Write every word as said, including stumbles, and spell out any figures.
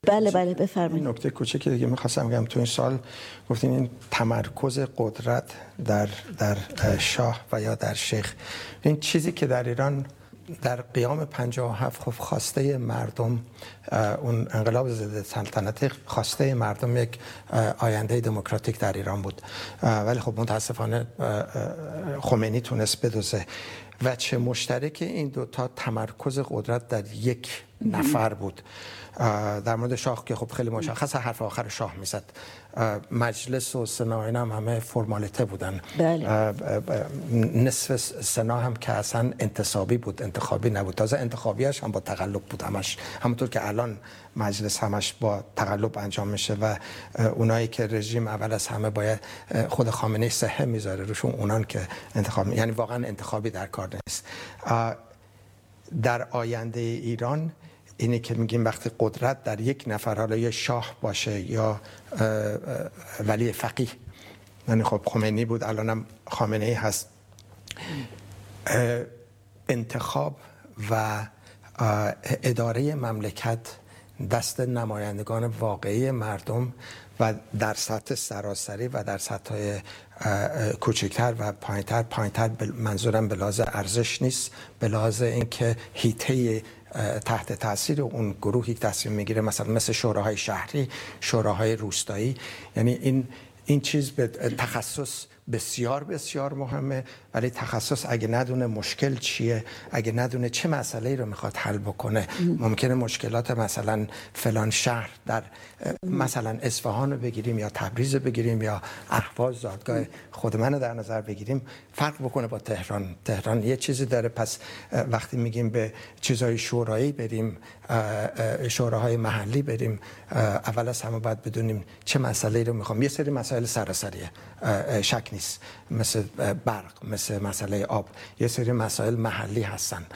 بله بله بفرمایید. نکته کوچیکی دیگه می‌خواستم بگم، تو این سال گفتین این تمرکز قدرت در در شاه و یا در شیخ، این چیزی که در ایران در قیام پنجاه و هفت خب خواسته مردم، اون انقلاب ضد سلطنتی خواسته مردم یک آینده دموکراتیک در ایران بود، ولی خب متاسفانه خمینی تونست بدوزه. و چه مشترک این دو تا تمرکز قدرت در یک نفر بود. در مورد شاه که خب خیلی مشخص حرف آخر شاه میزد، مجلس و سنا اینا هم همه فرمالیته بودن. بله. نصف سنا هم که اصلا انتصابی بود، انتخابی نبود، تازه انتخابیش هم با تقلب بود همش، همونطور که الان مجلس همش با تقلب انجام میشه و اونایی که رژیم اول از همه باید خود خامنه‌ای سهه میذاره روشون، اونان که انتخاب، یعنی واقعا انتخابی در کار نیست. در آینده ایران اینی که میگیم وقتی قدرت در یک نفر، حالا یا شاه باشه یا ولی فقیه، یعنی خب خمینی بود الانم خامنه ای هست، انتخاب و اداره مملکت دست نمایندگان واقعی مردم و در سطح سراسری و در سطح کوچکتر و پایینتر، پایینتر منظورم به لحاظ ارزش نیست، به لحاظ اینکه حیطه تحت تاثیر اون گروهی که تصمیم میگیره، مثلا مثل شوراهای شهری، شوراهای روستایی، یعنی این این چیز به تخصص بسیار بسیار مهمه، ولی تخصص اگه ندونه مشکل چیه، اگه ندونه چه مسئله‌ای رو میخواد حل بکنه، ممکنه مشکلات مثلا فلان شهر در مثلا اصفهان رو بگیریم یا تبریز رو بگیریم یا اهواز، زادگاه خود من رو در نظر بگیریم، فرق بکنه با تهران. تهران یه چیزی داره. پس وقتی میگیم به چیزهای شورایی بریم، شوراهای محلی بریم، اول از همه باید بدونیم چه مسئله‌ای رو میخوام. یه سری مسائل سراسریه، شک نیست، مثل برق، مثل مسئله آب، یه سری مسائل محلی هستن.